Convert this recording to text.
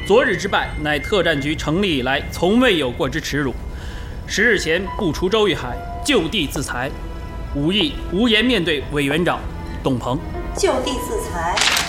昨日之败，乃特战局成立以来从未有过之耻辱。10日前不除周玉海，就地自裁，武义无颜面对委员长董鹏。 就地自裁。